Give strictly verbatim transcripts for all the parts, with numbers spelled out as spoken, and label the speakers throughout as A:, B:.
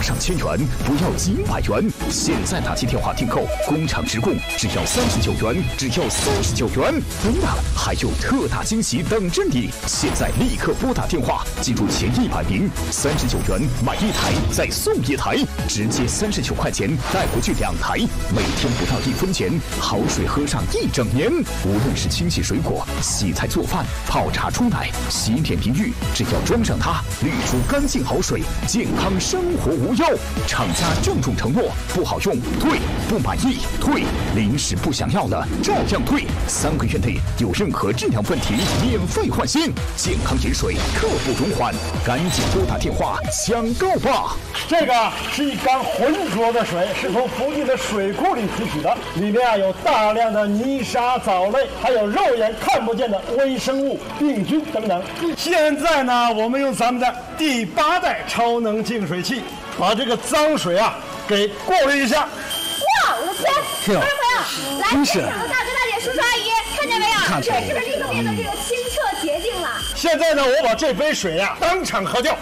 A: 上千元，不要几百元。现在打起电话订购，工厂直供，只要三十九元，只要三十九元。不要，还有特大惊喜等着你！现在立刻拨打电话，记住前一百名，三十九元买一台再送一台，直接三十九块钱带回去两台，每天不到一分钱，好水喝上一整年。无论是清洗水果、洗菜做饭、泡茶冲奶、洗脸淋浴，只要装上它，滤出干净好水，健康生活无忧。厂家郑重承诺，不好用退，不满意退，临时不想要了照样退，三个月内有任何质量问题免费换新。健康饮水，刻不容缓，赶紧拨打电话抢购吧！
B: 这个是一缸浑浊的水，是从附近的水库里提取的，里面啊有大量的泥沙、藻类，还有肉眼看不见的微生物、病菌等等。现在呢，我们用咱们的第八代超能净水器，把这个脏水啊给过滤一下。
C: 哇，我的天！朋友朋友，来，现场的大哥大姐、叔叔阿姨，看见没有？这是不是立刻变得这个清澈洁净了？
B: 现在呢，我把这杯水呀、啊、当场喝掉。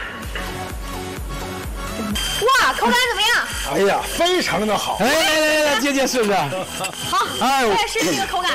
C: 哇，口感怎么样？
B: 哎呀，非常的好！
D: 哎，来来来，姐姐试试。
C: 好，哎，我也试试这个口感。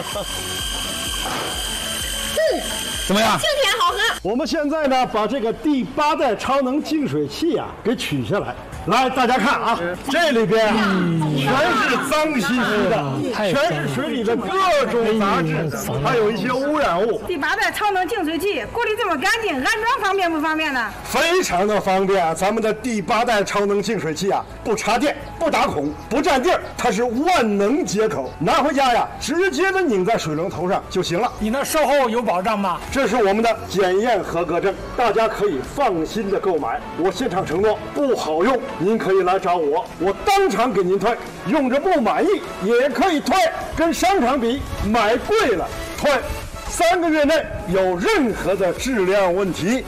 C: 嗯，
D: 怎么样？
C: 清甜好喝。
B: 我们现在呢，把这个第八代超能净水器啊给取下来。来，大家看啊，这里边啊全是脏兮兮的，全是水里的各种杂质，还有一些污染物。
E: 第八代超能净水器过滤这么干净，安装方便不方便呢？
B: 非常的方便。咱们的第八代超能净水器啊，不插电，不打孔，不占地儿，它是万能接口，拿回家呀，直接的拧在水龙头上就行了。
D: 你那售后有保障吗？
B: 这是我们的检验合格证，大家可以放心的购买。我现场承诺，不好用您可以来找我，我当场给您退。用着不满意也可以退，跟商场比买贵了退。三个月内有任何的质量问题，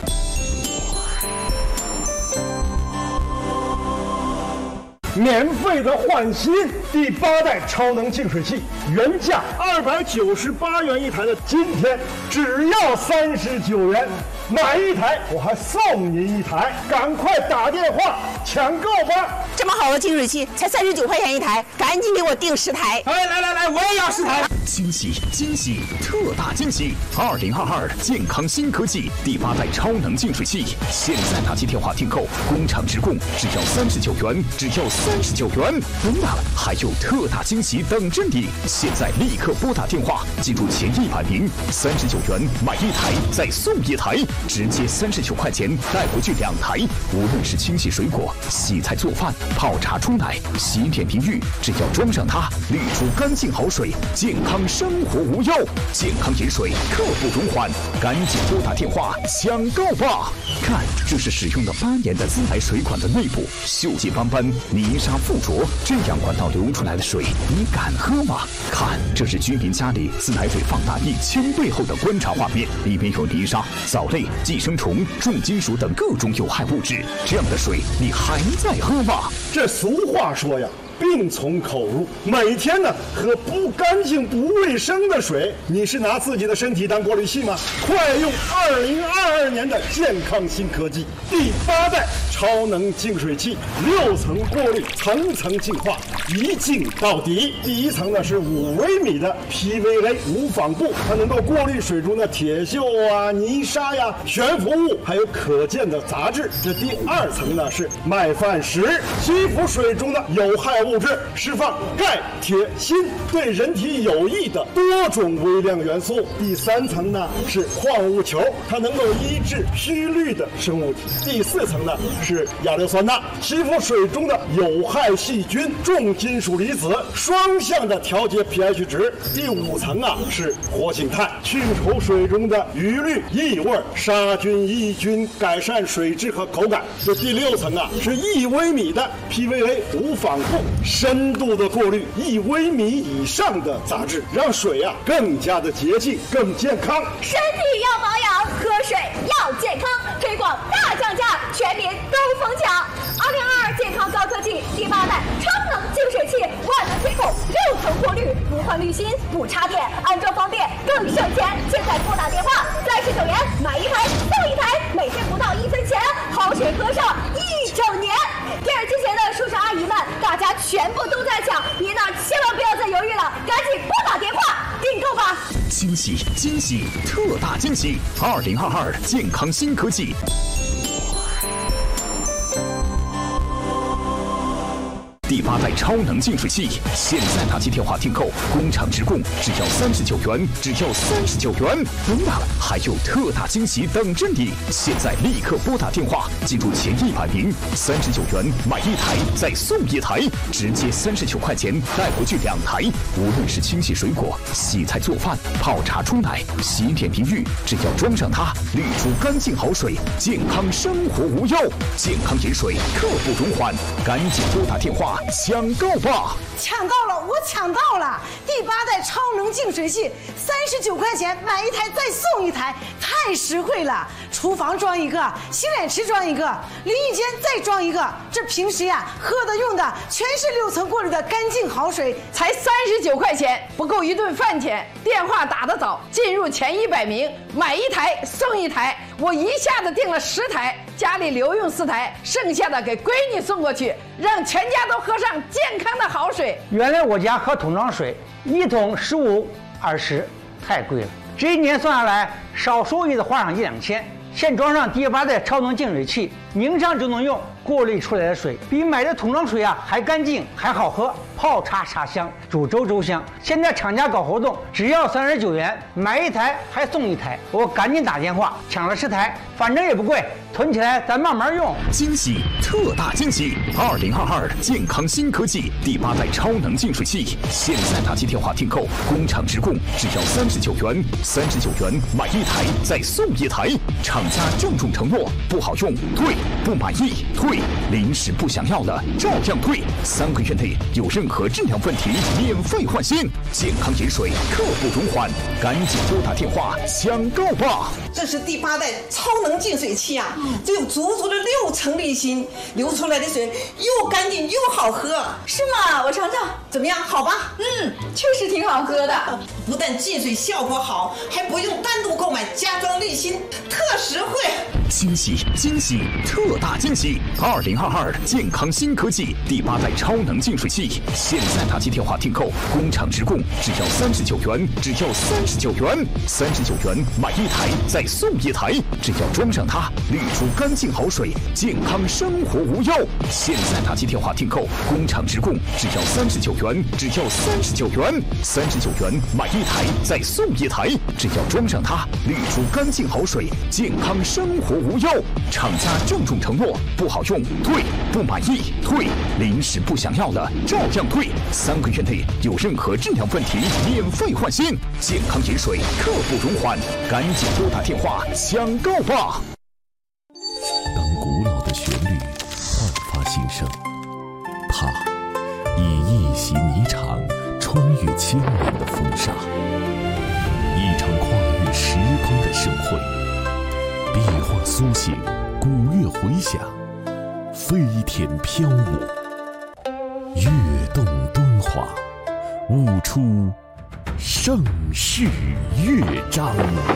B: 免费的换新。第八代超能净水器原价二百九十八元一台的，今天只要三十九元，买一台我还送您一台，赶快打电话抢购吧！
F: 这么好的净水器才三十九块钱一台，赶紧给我订十台！
D: 哎，来来来，我也要十台！
A: 惊喜惊喜，特大惊喜！二零二二健康新科技第八代超能净水器，现在打起电话订购，工厂直供，只要三十九元，只要三十九元。不要，还有特大惊喜等着你！现在立刻拨打电话，记住前一百名，三十九元买一台再送一台，直接三十九块钱带回去两台。无论是清洗水果、洗菜做饭、泡茶冲奶、洗脸淋浴，只要装上它，滤出干净好水，健康生活无忧。健康饮水，刻不容缓，赶紧拨打电话抢购吧！看，这是使用了八年的自来水管的内部，锈迹斑斑，泥沙附着，这样管道流出来的水，你敢喝吗？看，这是居民家里自来水放大一千倍后的观察画面，里面有泥沙、藻类、寄生虫、重金属等各种有害物质，这样的水你还在喝吗？这俗话说呀，病从口入，每天呢喝不干净不卫生的水，你是拿自己的身体当过滤器吗？快用二零二二年的健康新科技第八代超能净水器，六层过滤，层层净化，一净到底。第一层呢是五微米的 P V A 无纺布，它能够过滤水中的铁锈啊、泥沙呀、悬浮物，还有可见的杂质。这第二层呢是麦饭石，吸附水中的有害物质，释放钙、铁、锌，对人体有益的多种微量元素。第三层呢是矿物球，它能够抑制虚氯的生物体。第四层呢是亚硫酸钠，吸附水中的有害细菌、重金属离子，双向的调节 pH 值。第五层啊是活性炭，去除水中的余氯、异味、杀菌抑菌，改善水质和口感。这第六层啊是一微米的 P V A 无纺布，深度的过滤一微米以上的杂质，让水啊更加的洁净、更健康。
C: 身体要保养，喝水要健康，推广大降价，全民都疯抢。二零二二健康高科技第八代超能净水器，万能接口，六层过滤，不换滤芯，不插电，安装方便，更省钱。现在拨打电话，三十九元买一台送一台，每天不到一分钱，好水喝上一整年。电全部都在抢，别那儿千万不要再犹豫了，赶紧拨打电话订购吧！
A: 惊喜惊喜特大惊喜！二零二二健康新科技。第八代超能净水器，现在打起电话订购，工厂直供，只要三十九元，只要三十九元。等等，还有特大惊喜等着你！现在立刻拨打电话，进入前一百名，三十九元买一台再送一台，直接三十九块钱带回去两台。无论是清洗水果、洗菜做饭、泡茶冲奶、洗脸淋浴，只要装上它，滤出干净好水，健康生活无忧。健康饮水刻不容缓，赶紧拨打电话抢购吧！
E: 抢到了，我抢到了！第八代超能净水器，三十九块钱买一台再送一台，太实惠了！厨房装一个，洗脸池装一个，淋浴间再装一个。这平时呀，喝的用的全是六层过滤的干净好水，
G: 才三十九块钱，不够一顿饭钱。电话打得早，进入前一百名，买一台送一台。我一下子订了十台，家里留用四台，剩下的给闺女送过去，让全家都喝上健康的好水。
D: 原来我家喝桶装水，一桶十五、二十，太贵了。这一年算下来，少收益的花上一两千。现装上第八代超能净水器，拧上就能用，过滤出来的水比买的桶装水啊还干净还好喝，泡茶茶香，煮粥粥香。现在厂家搞活动，只要三十九元，买一台还送一台。我赶紧打电话抢了十台，反正也不贵，囤起来咱慢慢用。
A: 惊喜特大惊喜！二零二二健康新科技第八代超能净水器，现在打起电话订购，工厂直供，只要三十九元，三十九元买一台再送一台。厂家郑重承诺，不好用退，不满意退，临时不想要了照样退，三个月内有任何质量问题免费换新。健康饮水刻不容缓，赶紧拨打电话抢购吧！
F: 这是第八代超能净水器啊，这有足足的六层滤芯，流出来的水又干净又好喝。
C: 是吗？我尝尝，
F: 怎么样？好吧？
C: 嗯，确实挺好喝的。
F: 不但净水效果好，还不用单独购买加装滤芯，特实惠。
A: 惊喜惊喜特大惊喜！二零二二健康新科技第八代超能净水器，现在打起电话订购，工厂直供，只要三十九元，只要三十九元，三十九元买一台再送一台，只要装上它，滤出干净好水，健康生活无忧。现在打起电话订购，工厂直供，只要三十九元，只要三十九元，三十九元买一台再送一台，只要装上它，滤出干净好水，健康生活无忧。厂家郑重承诺，不好用退，不满意退，临时不想要了照样退，三个月内有任何质量问题免费换新。健康饮水刻不容缓，赶紧拨打电话抢购吧！
H: 当古老的旋律焕发新生，它以一袭霓裳穿越千年的风沙，一场跨越时空的盛会。壁画苏醒，古乐回响，飞天飘舞，跃动敦煌，舞出盛世乐章。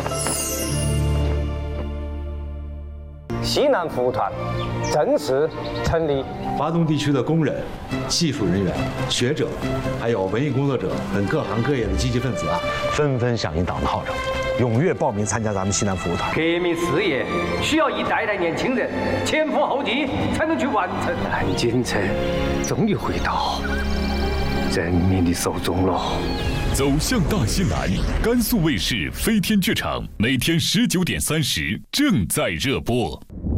I: 西南服务团正式成立。
J: 华东地区的工人、技术人员、学者，还有文艺工作者等各行各业的积极分子啊，纷纷响应党的号召，踊跃报名参加咱们西南服务团。
I: 革命事业需要一代代年轻人前赴后继才能去完成。南京城终于回到人民的手中了。
H: 走向大西南，甘肃卫视飞天剧场每天十九点三十正在热播。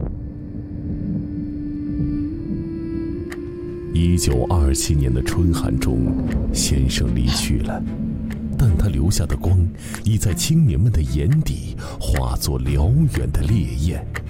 H: 一九二七年的春寒中，先生离去了，但他留下的光已在青年们的眼底化作燎原的烈焰。